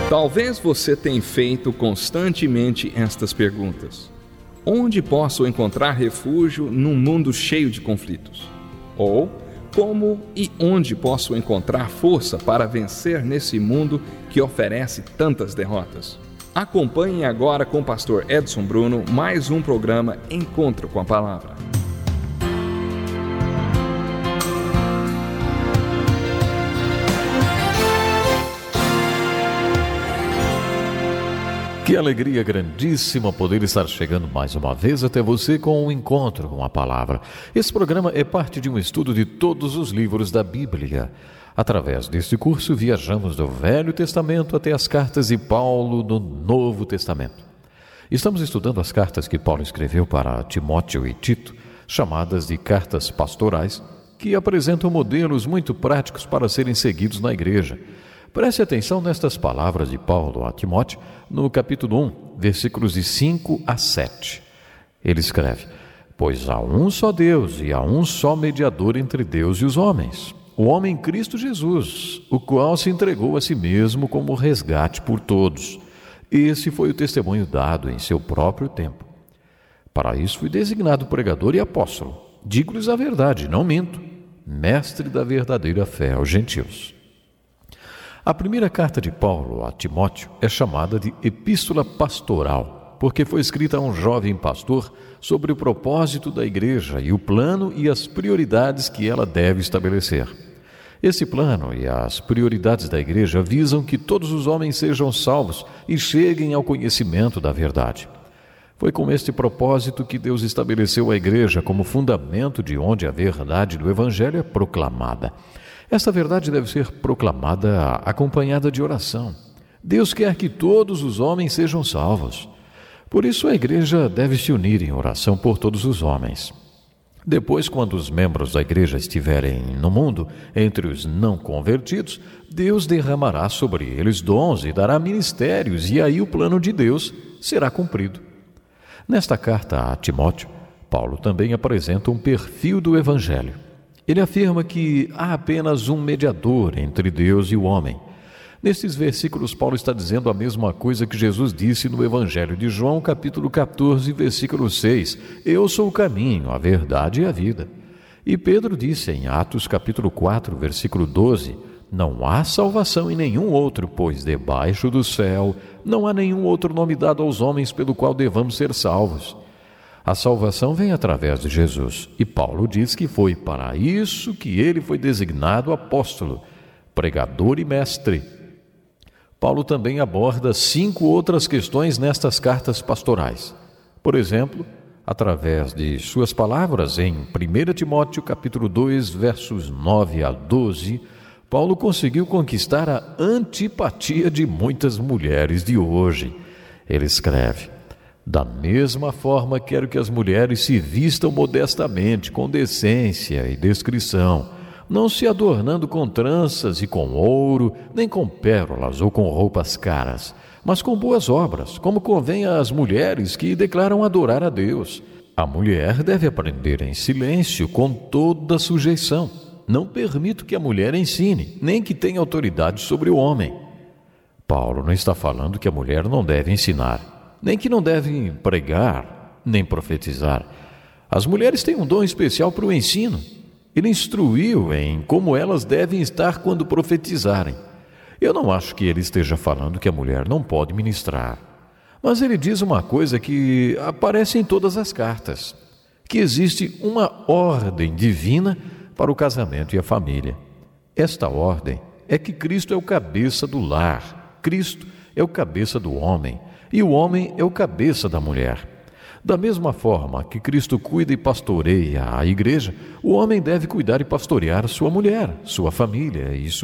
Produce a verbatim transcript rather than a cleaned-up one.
Talvez você tenha feito constantemente estas perguntas. Onde posso encontrar refúgio num mundo cheio de conflitos? Ou, como e onde posso encontrar força para vencer nesse mundo que oferece tantas derrotas? Acompanhe agora com o pastor Edson Bruno mais um programa Encontro com a Palavra. Que alegria grandíssima poder estar chegando mais uma vez até você com um encontro com a palavra. Esse programa é parte de um estudo de todos os livros da Bíblia. Através deste curso, viajamos do Velho Testamento até as cartas de Paulo no Novo Testamento. Estamos estudando as cartas que Paulo escreveu para Timóteo e Tito, chamadas de cartas pastorais, que apresentam modelos muito práticos para serem seguidos na igreja. Preste atenção nestas palavras de Paulo a Timóteo, no capítulo um, versículos de cinco a sete. Ele escreve: Pois há um só Deus e há um só mediador entre Deus e os homens, o homem Cristo Jesus, o qual se entregou a si mesmo como resgate por todos. Esse foi o testemunho dado em seu próprio tempo. Para isso fui designado pregador e apóstolo. Digo-lhes a verdade, não minto, mestre da verdadeira fé aos gentios. A primeira carta de Paulo a Timóteo é chamada de Epístola Pastoral, porque foi escrita a um jovem pastor sobre o propósito da igreja e o plano e as prioridades que ela deve estabelecer. Esse plano e as prioridades da igreja visam que todos os homens sejam salvos e cheguem ao conhecimento da verdade. Foi com este propósito que Deus estabeleceu a igreja como fundamento de onde a verdade do Evangelho é proclamada. Esta verdade deve ser proclamada acompanhada de oração. Deus quer que todos os homens sejam salvos. Por isso a igreja deve se unir em oração por todos os homens. Depois, quando os membros da igreja estiverem no mundo, entre os não convertidos, Deus derramará sobre eles dons e dará ministérios, e aí o plano de Deus será cumprido. Nesta carta a Timóteo, Paulo também apresenta um perfil do Evangelho. Ele afirma que há apenas um mediador entre Deus e o homem. Nestes versículos, Paulo está dizendo a mesma coisa que Jesus disse no Evangelho de João, capítulo catorze, versículo seis. Eu sou o caminho, a verdade e a vida. E Pedro disse em Atos, capítulo quatro, versículo doze, Não há salvação em nenhum outro, pois debaixo do céu não há nenhum outro nome dado aos homens pelo qual devamos ser salvos. A salvação vem através de Jesus, e Paulo diz que foi para isso que ele foi designado apóstolo, pregador e mestre. Paulo também aborda cinco outras questões nestas cartas pastorais. Por exemplo, através de suas palavras em primeira Timóteo capítulo dois, versos nove a doze, Paulo conseguiu conquistar a antipatia de muitas mulheres de hoje. Ele escreve: Da mesma forma, quero que as mulheres se vistam modestamente, com decência e discrição, não se adornando com tranças e com ouro, nem com pérolas ou com roupas caras, mas com boas obras, como convém às mulheres que declaram adorar a Deus. A mulher deve aprender em silêncio, com toda sujeição. Não permito que a mulher ensine, nem que tenha autoridade sobre o homem. Paulo não está falando que a mulher não deve ensinar, nem que não devem pregar, nem profetizar. As mulheres têm um dom especial para o ensino. Ele instruiu em como elas devem estar quando profetizarem. Eu não acho que ele esteja falando que a mulher não pode ministrar. Mas ele diz uma coisa que aparece em todas as cartas, que existe uma ordem divina para o casamento e a família. Esta ordem é que Cristo é o cabeça do lar, Cristo é o cabeça do homem, e o homem é o cabeça da mulher. Da mesma forma que Cristo cuida e pastoreia a igreja, o homem deve cuidar e pastorear sua mulher, sua família e sua